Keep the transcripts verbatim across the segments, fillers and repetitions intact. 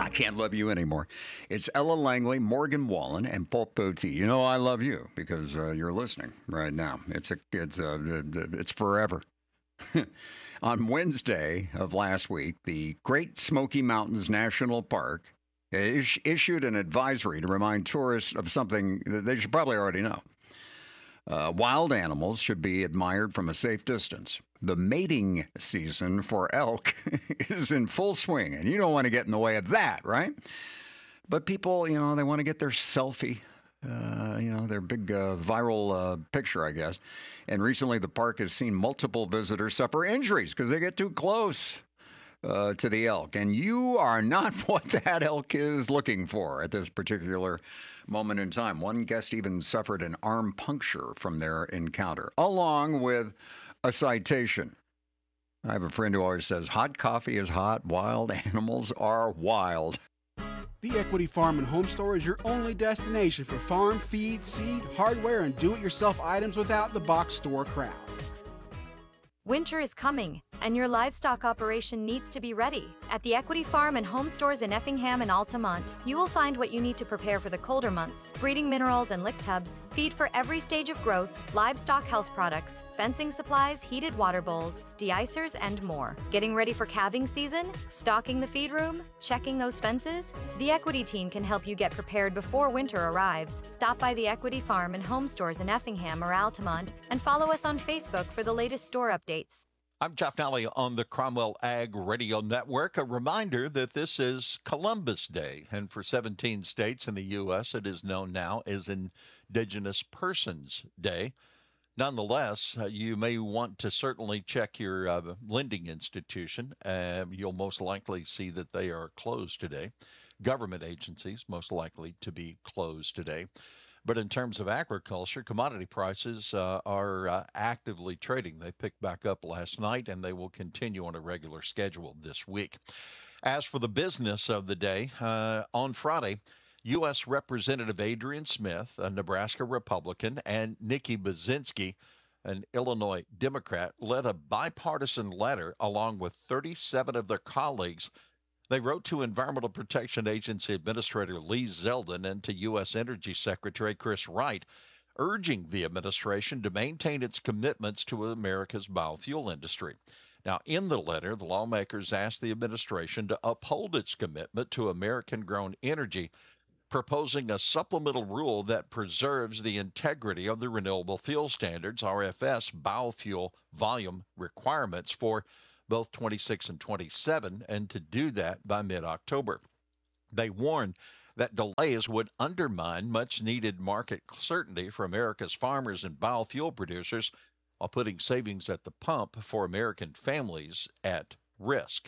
I Can't Love You Anymore. It's Ella Langley, Morgan Wallen, and Paul Poteet. You know I love you because uh, you're listening right now. It's a, it's a, it's forever. On Wednesday of last week, the Great Smoky Mountains National Park is- issued an advisory to remind tourists of something that they should probably already know. Uh, wild animals should be admired from a safe distance. The mating season for elk is in full swing, and you don't want to get in the way of that, right? But people, you know, they want to get their selfie, uh, you know, their big uh, viral uh, picture, I guess. And recently the park has seen multiple visitors suffer injuries because they get too close uh, to the elk. And you are not what that elk is looking for at this particular moment in time. One guest even suffered an arm puncture from their encounter, along with a citation. I have a friend who always says, hot coffee is hot, wild animals are wild. The Equity Farm and Home Store is your only destination for farm, feed, seed, hardware, and do-it-yourself items without the box store crowd. Winter is coming, and your livestock operation needs to be ready. At the Equity Farm and Home Stores in Effingham and Altamont, you will find what you need to prepare for the colder months: breeding minerals and lick tubs, feed for every stage of growth, livestock health products, fencing supplies, heated water bowls, de-icers, and more. Getting ready for calving season? Stocking the feed room? Checking those fences? The Equity team can help you get prepared before winter arrives. Stop by the Equity Farm and Home Stores in Effingham or Altamont and follow us on Facebook for the latest store updates. I'm Jeff Nally on the Cromwell Ag Radio Network. A reminder that this is Columbus Day, and for seventeen states in the U S, it is known now as Indigenous Persons Day. Nonetheless, uh, you may want to certainly check your uh, lending institution. Uh, you'll most likely see that they are closed today. Government agencies most likely to be closed today. But in terms of agriculture, commodity prices uh, are uh, actively trading. They picked back up last night, and they will continue on a regular schedule this week. As for the business of the day, uh, on Friday, U S. Representative Adrian Smith, a Nebraska Republican, and Nikki Baczynski, an Illinois Democrat, led a bipartisan letter along with thirty-seven of their colleagues. They wrote to Environmental Protection Agency Administrator Lee Zeldin and to U S. Energy Secretary Chris Wright, urging the administration to maintain its commitments to America's biofuel industry. Now, in the letter, the lawmakers asked the administration to uphold its commitment to American-grown energy, proposing a supplemental rule that preserves the integrity of the Renewable Fuel Standards, R F S, biofuel volume requirements for both twenty-six and twenty-seven, and to do that by mid-October. They warned that delays would undermine much-needed market certainty for America's farmers and biofuel producers, while putting savings at the pump for American families at risk.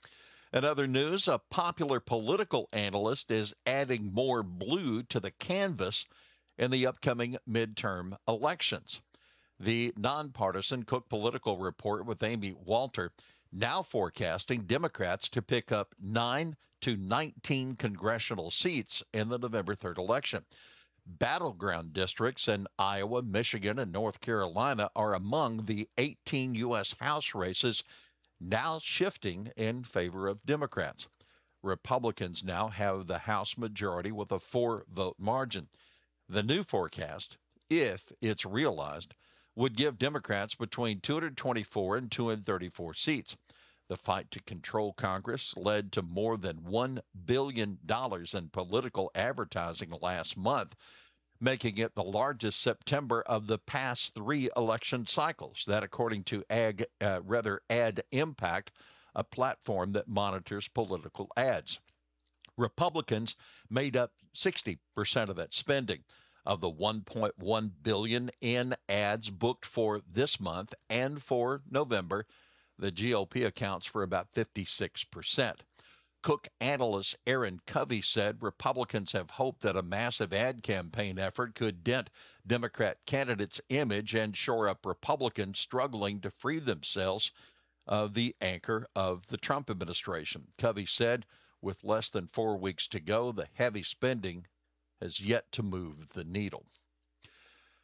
In other news, a popular political analyst is adding more blue to the canvas in the upcoming midterm elections. The nonpartisan Cook Political Report with Amy Walter now forecasting Democrats to pick up nine to nineteen congressional seats in the November third election. Battleground districts in Iowa, Michigan, and North Carolina are among the eighteen U S. House races now shifting in favor of Democrats. Republicans now have the House majority with a four-vote margin. The new forecast, if it's realized, would give Democrats between two hundred twenty-four and two hundred thirty-four seats. The fight to control Congress led to more than one billion dollars in political advertising last month, making it the largest September of the past three election cycles. That, according to Ag, uh, rather Ad Impact, a platform that monitors political ads. Republicans made up sixty percent of that spending. Of the one point one billion dollars in ads booked for this month and for November, the G O P accounts for about fifty-six percent. Cook analyst Aaron Covey said Republicans have hoped that a massive ad campaign effort could dent Democrat candidates' image and shore up Republicans struggling to free themselves of the anchor of the Trump administration. Covey said, with less than four weeks to go, the heavy spending has yet to move the needle.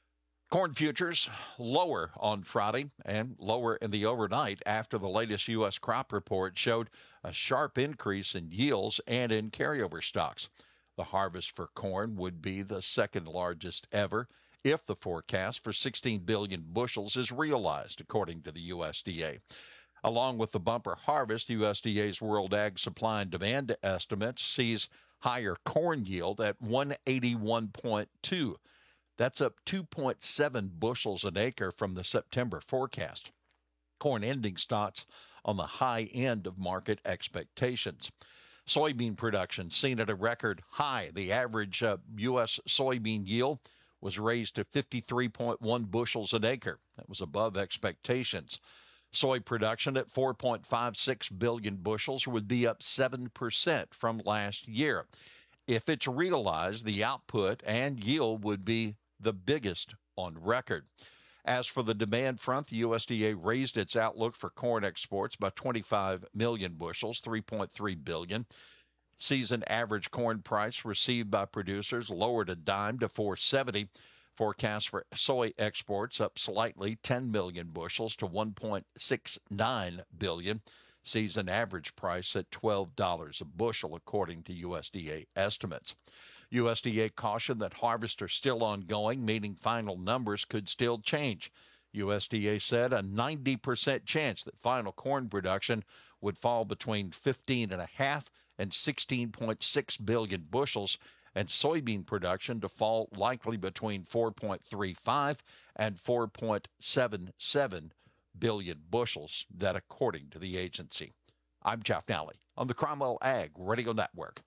Corn futures lower on Friday and lower in the overnight after the latest U S crop report showed a sharp increase in yields and in carryover stocks. The harvest for corn would be the second largest ever if the forecast for sixteen billion bushels is realized, according to the U S D A. Along with the bumper harvest, U S D A's World Ag Supply and Demand estimate sees higher corn yield at one eighty-one point two. That's up two point seven bushels an acre from the September forecast. Corn ending stocks on the high end of market expectations. Soybean production seen at a record high. The average uh, U S soybean yield was raised to fifty-three point one bushels an acre. That was above expectations. Soy production at four point five six billion bushels would be up seven percent from last year. If it's realized, the output and yield would be the biggest on record. As for the demand front, the U S D A raised its outlook for corn exports by twenty-five million bushels, three point three billion. Season average corn price received by producers lowered a dime to four seventy. Forecast for soy exports up slightly, ten million bushels to one point six nine billion. Season average price at twelve dollars a bushel, according to U S D A estimates. U S D A cautioned that harvests are still ongoing, meaning final numbers could still change. U S D A said a ninety percent chance that final corn production would fall between fifteen point five and sixteen point six billion bushels, and soybean production to fall likely between four point three five and four point seven seven billion bushels, that according to the agency. I'm Jeff Nally on the Cromwell Ag Radio Network.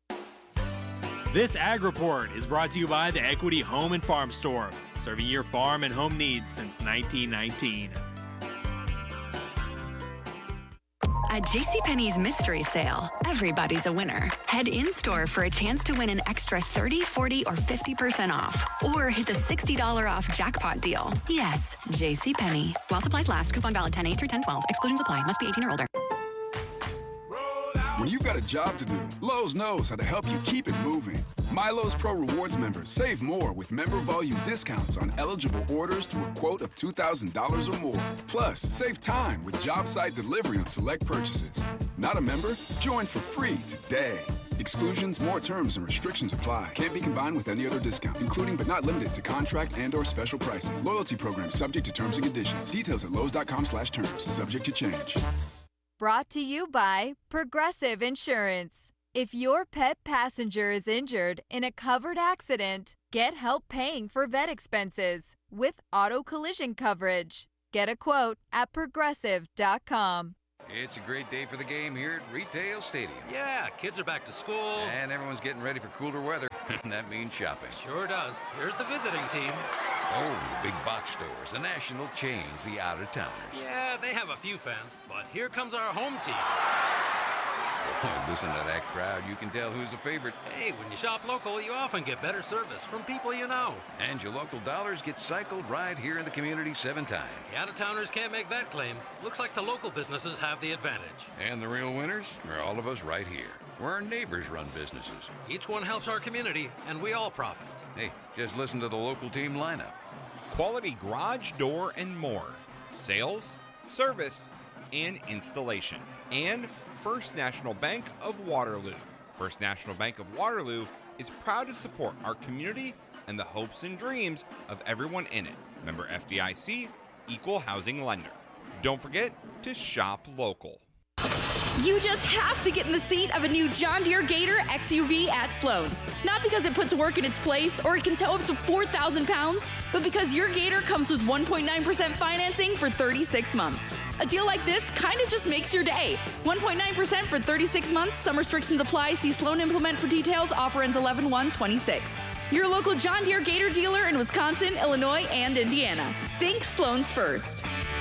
This Ag Report is brought to you by the Equity Home and Farm Store, serving your farm and home needs since nineteen nineteen. At JCPenney's Mystery Sale, everybody's a winner. Head in-store for a chance to win an extra thirty, forty, or fifty percent off. Or hit the sixty dollars off jackpot deal. Yes, JCPenney. While supplies last, coupon valid ten eight through ten twelve. Exclusions apply. Must be eighteen or older. When you've got a job to do, Lowe's knows how to help you keep it moving. MyLowe's Pro Rewards members save more with member volume discounts on eligible orders through a quote of two thousand dollars or more. Plus, save time with job site delivery on select purchases. Not a member? Join for free today. Exclusions, more terms, and restrictions apply. Can't be combined with any other discount, including but not limited to contract and or special pricing. Loyalty program subject to terms and conditions. Details at lowes dot com slash terms. Subject to change. Brought to you by Progressive Insurance. If your pet passenger is injured in a covered accident, get help paying for vet expenses with auto collision coverage. Get a quote at progressive dot com. It's a great day for the game here at Retail Stadium. Yeah, kids are back to school. And everyone's getting ready for cooler weather. And that means shopping. Sure does. Here's the visiting team. Oh, the big box stores, the national chains, the out-of-towners. Yeah, they have a few fans, but here comes our home team. Oh, listen to that crowd. You can tell who's a favorite. Hey, when you shop local, you often get better service from people you know. And your local dollars get cycled right here in the community seven times. The out-of-towners can't make that claim. Looks like the local businesses have the advantage. And the real winners are all of us right here, where our neighbors run businesses. Each one helps our community, and we all profit. Hey, just listen to the local team lineup. Quality garage door and more. Sales, service, and installation. And First National Bank of Waterloo. First National Bank of Waterloo is proud to support our community and the hopes and dreams of everyone in it. Member F D I C, Equal Housing Lender. Don't forget to shop local. You just have to get in the seat of a new John Deere Gator X U V at Sloan's. Not because it puts work in its place or it can tow up to four thousand pounds, but because your Gator comes with one point nine percent financing for thirty-six months. A deal like this kind of just makes your day. one point nine percent for thirty-six months. Some restrictions apply. See Sloan Implement for details. Offer ends eleven one twenty-six. Your local John Deere Gator dealer in Wisconsin, Illinois, and Indiana. Think Sloan's first.